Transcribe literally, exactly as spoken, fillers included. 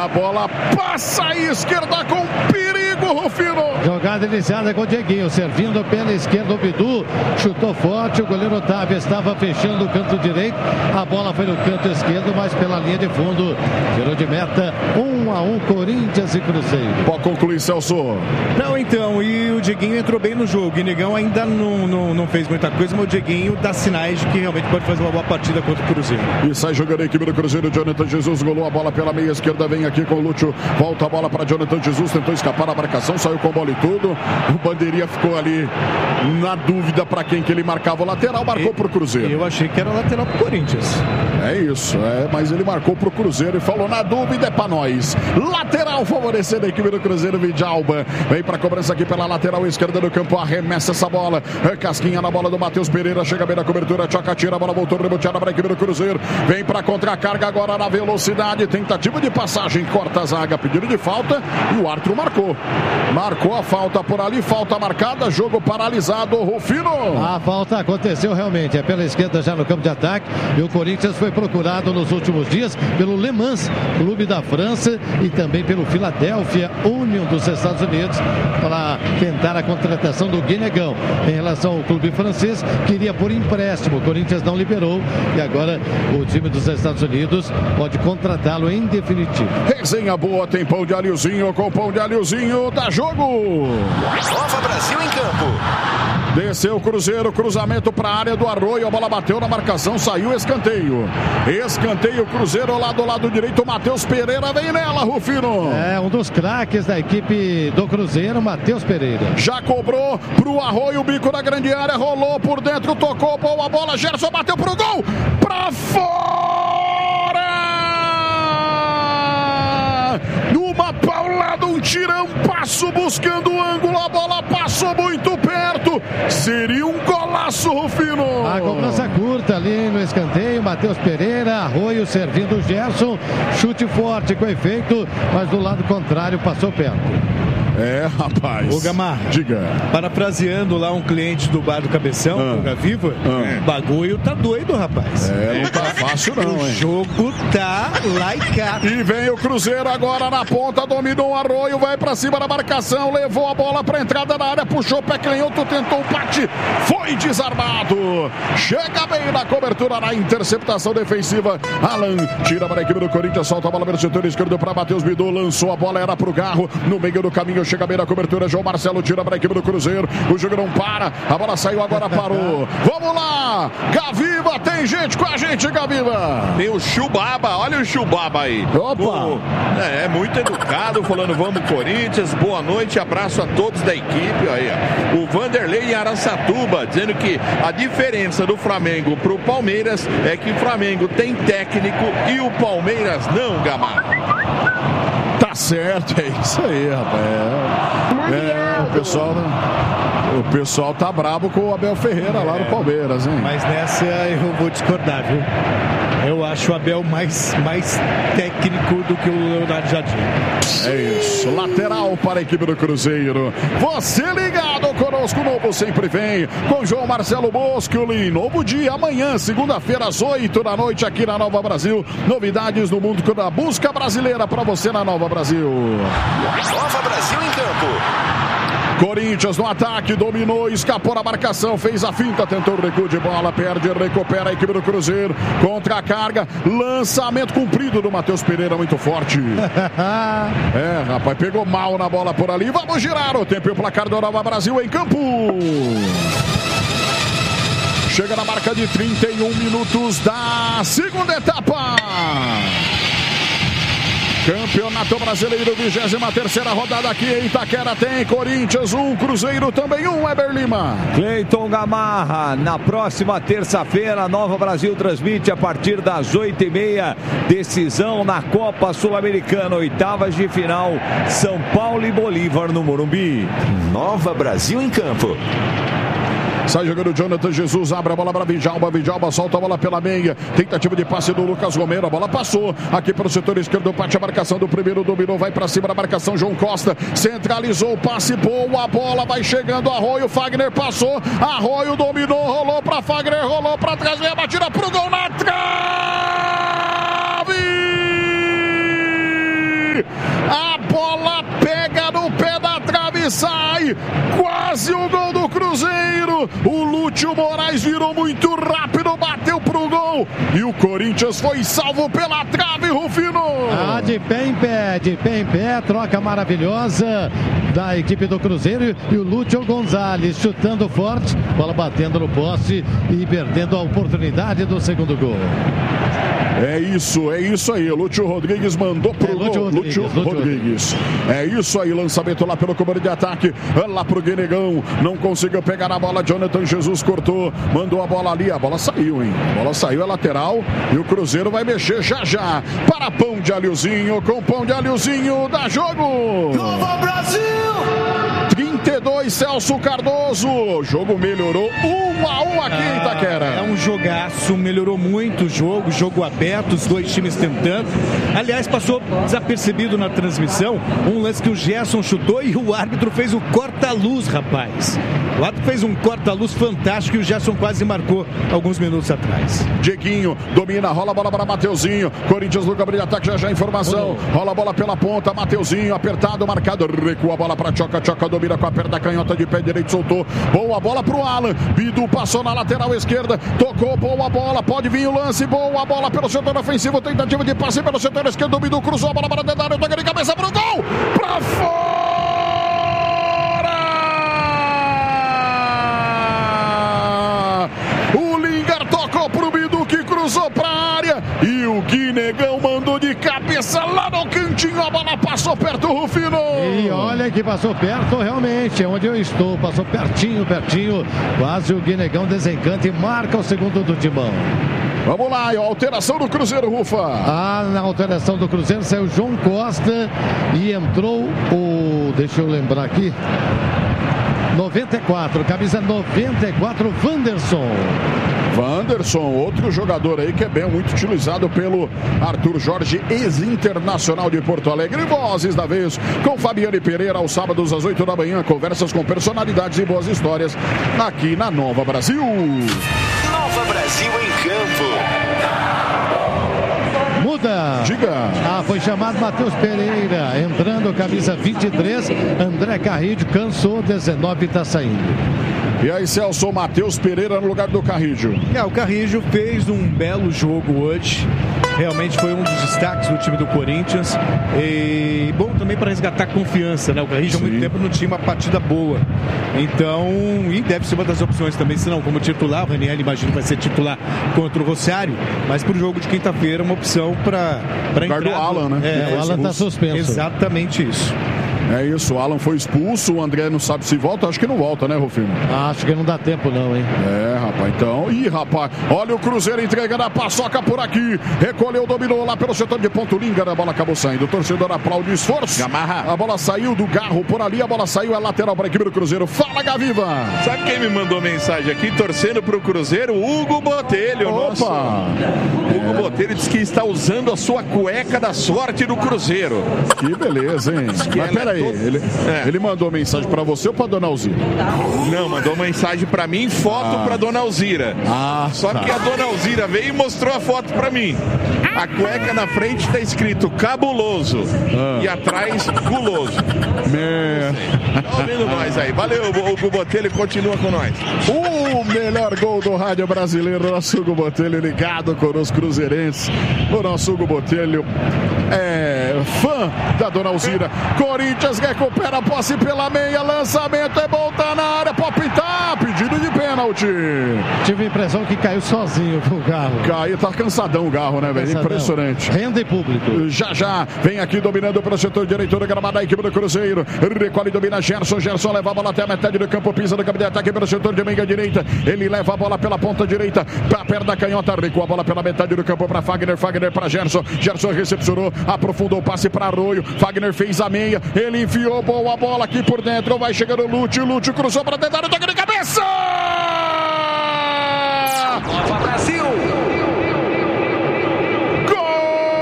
A bola passa à esquerda com perigo, Rufino. Jogada iniciada com o Dieguinho, servindo pela esquerda o Bidu, chutou forte, o goleiro Otávio estava fechando o canto direito, a bola foi no canto esquerdo, mas pela linha de fundo, tirou de meta, um a um, Corinthians e Cruzeiro. Pode concluir, Celso. Não, então, e o Dieguinho entrou bem no jogo, o Guinegão ainda não, não, não fez muita coisa, mas o Dieguinho dá sinais de que realmente pode fazer uma boa partida contra o Cruzeiro. E sai jogando a equipe do Cruzeiro, Jonathan Jesus golou a bola pela meia esquerda, vem aqui com o Lúcio, volta a bola para Jonathan Jesus, tentou escapar da marcação, saiu com bola e tudo, o Bandeirinha ficou ali na dúvida para quem que ele marcava. O lateral marcou para o Cruzeiro. Eu achei que era lateral para o Corinthians. É isso, é, mas ele marcou para o Cruzeiro e falou, na dúvida é para nós. Lateral favorecendo a equipe do Cruzeiro, Vidalba, vem para cobrança aqui pela lateral esquerda do campo, arremessa essa bola, é casquinha na bola do Matheus Pereira, chega bem na cobertura, Tchoca tira, a bola voltou reboteada para a equipe do Cruzeiro, vem para contra-carga agora na velocidade, tentativa de passagem, corta a zaga, pedido de falta e o árbitro marcou. Marcou a falta por ali, falta marcada, jogo paralisado, Rufino. A falta aconteceu realmente, é pela esquerda já no campo de ataque, e o Corinthians foi procurado nos últimos dias pelo Le Mans, clube da França, e também pelo Philadelphia Union dos Estados Unidos, para tentar a contratação do Guinegão. Em relação ao clube francês, queria por empréstimo, o Corinthians não liberou, e agora o time dos Estados Unidos pode contratá-lo em definitivo. Resenha boa, tem pão de alhozinho, com pão de alhozinho, dá jogo! Nova Brasil em campo. Desceu o Cruzeiro, cruzamento para a área do Arroio, a bola bateu na marcação, saiu escanteio. Escanteio, Cruzeiro lá do lado direito, Matheus Pereira vem nela, Rufino. É, um dos craques da equipe do Cruzeiro, Matheus Pereira. Já cobrou pro Arroio, o bico da grande área, rolou por dentro, tocou, boa bola, Gerson bateu pro gol, pra fora! Numa paulada, um tirão, passo buscando o ângulo, a bola passou muito perto, seria um golaço, Rufino. A cobrança curta ali no escanteio, Matheus Pereira, Arroio servindo o Gerson, chute forte com efeito, mas do lado contrário passou perto. É, rapaz. Ô, Gamarra, diga. Parafraseando lá um cliente do bar do Cabeção, ah. o Gaviva, ah. o bagulho tá doido, rapaz. É, não tá fácil não, o hein? O jogo tá lá e cá. E vem o Cruzeiro agora na ponta, dominou o Arroio, vai pra cima da marcação, levou a bola pra entrada da área, puxou o pé canhoto, tentou o bate, foi desarmado. Chega bem na cobertura, na interceptação defensiva. Alan tira para a equipe do Corinthians, solta a bola pelo setor esquerdo para Matheus Bidu, lançou a bola, era pro Garro, no meio do caminho, chega bem na cobertura, João Marcelo tira para a equipe do Cruzeiro, o jogo não para, a bola saiu, agora parou. Vamos lá, Gaviva, tem gente com a gente, Gaviva. Tem o Chubaba, olha o Chubaba aí. Opa! O, é, é muito educado, falando vamos Corinthians, boa noite, abraço a todos da equipe. Aí, ó. O Vanderlei em Araçatuba, dizendo que a diferença do Flamengo pro Palmeiras é que o Flamengo tem técnico e o Palmeiras não, Gamarra. Tá certo, é isso aí, rapaz. É, é, o pessoal, o pessoal tá brabo com o Abel Ferreira lá no Palmeiras, hein? Mas nessa eu vou discordar, viu? Eu acho o Abel mais, mais técnico do que o Leonardo Jardim. É isso, lateral para a equipe do Cruzeiro. Você ligado conosco, Novo sempre vem, com João Marcelo Boscoli. Novo dia, amanhã, segunda-feira, às oito da noite, aqui na Nova Brasil. Novidades no mundo da busca brasileira para você na Nova Brasil. Nova Brasil em campo. Corinthians no ataque, dominou, escapou na marcação, fez a finta, tentou o recuo de bola, perde, recupera a equipe do Cruzeiro, contra a carga, lançamento cumprido do Matheus Pereira, muito forte. É, rapaz, pegou mal na bola por ali, vamos girar o tempo e o placar do Nova Brasil em campo. Chega na marca de trinta e um minutos da segunda etapa. Campeonato Brasileiro, vigésima terceira rodada aqui em Itaquera, tem Corinthians um, Cruzeiro também um, Weber Lima. Cleiton Gamarra, na próxima terça-feira, Nova Brasil transmite a partir das oito e meia, decisão na Copa Sul-Americana, oitavas de final, São Paulo e Bolívar no Morumbi. Nova Brasil em campo. Sai jogando o Jonathan Jesus, abre a bola para Vidalba, Vidalba solta a bola pela meia, tentativa de passe do Lucas Romero, a bola passou aqui pelo setor esquerdo, parte a marcação do primeiro, dominou, vai para cima da marcação, João Costa centralizou o passe, boa, a bola vai chegando, Arroio, Fagner passou, Arroio dominou, rolou para Fagner, rolou para trás, vem a batida pro gol na trave! A bola pega no pé da trave e sai. Quase o gol do Cruzeiro. O Lúcio Moraes virou muito rápido, bateu pro gol. E o Corinthians foi salvo pela trave, Rufino. Ah, de pé em pé, de pé em pé, troca maravilhosa da equipe do Cruzeiro. E o Lúcio Gonzalez chutando forte, bola batendo no poste e perdendo a oportunidade do segundo gol. É isso, é isso aí. Lúcio Rodrigues mandou pro é, gol. Lúcio Rodrigues, Lúcio Lúcio Rodrigues. É isso aí, lançamento lá pelo comando de ataque. Lá pro Guinegão. Não conseguiu pegar a bola. Jonathan Jesus cortou. Mandou a bola ali. A bola saiu, hein? A bola saiu, é lateral. E o Cruzeiro vai mexer já já. Para Pão de Alhozinho. Com Pão de Alhozinho. Dá jogo! Nova Brasil! trinta e dois, Celso Cardoso. O jogo melhorou um a um aqui em Itaquera. É um jogaço, melhorou muito o jogo, jogo aberto, os dois times tentando. Aliás, passou desapercebido na transmissão um lance que o Gerson chutou e o árbitro fez o corta-luz, rapaz. O árbitro fez um corta-luz fantástico e o Gerson quase marcou alguns minutos atrás. Dieguinho domina, rola a bola para Mateuzinho. Corinthians no campo de ataque, já já informação. Rola a bola pela ponta, Mateuzinho apertado, marcado, recua a bola para Tchoca, Tchoca domina com a perna canhota de pé direito, soltou. Boa bola pro Alan. Bidu passou na lateral esquerda, tocou, boa bola, pode vir o lance, boa bola pelo setor ofensivo, tentativa de passe pelo setor esquerdo, Bidu cruzou a bola para dentro da área, toca de cabeça pro gol, pra fora! O Lingard tocou pro Bidu que cruzou pra área e o Guinegão mandou de cabeça lá no cantinho, a bola passou perto, Rufino. E olha que passou perto realmente, onde eu estou, passou pertinho, pertinho, quase o Guinegão desencanta e marca o segundo do Timão. Vamos lá, a alteração do Cruzeiro, Rufa. Ah, na alteração do Cruzeiro saiu João Costa e entrou o, deixa eu lembrar aqui, noventa e quatro, camisa noventa e quatro, Wanderson. Wanderson, outro jogador aí que é bem muito utilizado pelo Arthur Jorge, ex-internacional de Porto Alegre. Vozes da vez com Fabiane Pereira, aos sábados às oito da manhã. Conversas com personalidades e boas histórias aqui na Nova Brasil. Nova Brasil em campo. Muda. Diga. Ah, foi chamado Matheus Pereira. Entrando, camisa vinte e três. André Carrillo cansou, dezenove, está saindo. E aí, Celso, Matheus Pereira no lugar do Carrillo. É, o Carrillo fez um belo jogo hoje. Realmente foi um dos destaques do time do Corinthians. E bom também para resgatar confiança, né? O Carrillo há muito tempo não tinha uma partida boa. Então, e deve ser uma das opções também, se não como titular. O Raniel, imagino, vai ser titular contra o Rosário. Mas para o jogo de quinta-feira, uma opção para entrar. do Alan, né? É, é, o Alan está suspenso. Exatamente isso. É isso, o Alan foi expulso, o André não sabe se volta, acho que não volta, né, Rufino? Acho que não dá tempo não, hein? É, rapaz, então, ih, rapaz, olha o Cruzeiro entregando a paçoca por aqui, recolheu, dominou lá pelo setor de ponto, Lingard, a bola acabou saindo, o torcedor aplaude o esforço, Gamarra. A bola saiu do Garro por ali, a bola saiu, é lateral para a equipe do Cruzeiro, fala, Gaviva! Sabe quem me mandou mensagem aqui, torcendo pro Cruzeiro? Hugo Botelho, Opa! nosso. Hugo é. Botelho diz que está usando a sua cueca da sorte do Cruzeiro. Que beleza, hein? Mas peraí, ele, é. ele mandou mensagem pra você ou pra Dona Alzira? Não, mandou mensagem pra mim, foto ah. pra Dona Alzira. Ah, Só tá. que a Dona Alzira veio e mostrou a foto pra mim. A cueca na frente tá escrito cabuloso ah. e atrás guloso. Me... Tá ouvindo nós aí. Valeu, o Hugo Botelho continua com nós. O melhor gol do rádio brasileiro, nosso Hugo Botelho ligado com os cruzeirenses. O nosso Hugo Botelho é fã da Dona Alzira. Corinthians recupera a posse pela meia, lançamento é bom, tá na área, pode pintar, pedido de pênalti. Tive a impressão que caiu sozinho com o Garro. Caiu, tá cansadão o Garro, né, velho? Impressionante. Renda e público. Já já, vem aqui dominando pelo setor direito do gramado da equipe do Cruzeiro. Recolhe, domina Gerson, Gerson leva a bola até a metade do campo, pisa no campo de ataque pelo setor de meia direita. Ele leva a bola pela ponta direita, pra perna canhota, recua a bola pela metade do campo pra Fagner, Fagner pra Gerson. Gerson recepcionou, aprofundou o passe pra Arroio. Fagner fez a meia, ele enfiou boa bola aqui por dentro, vai chegando o Lúcio, Lúcio cruzou pra tentar o toque de cabeça!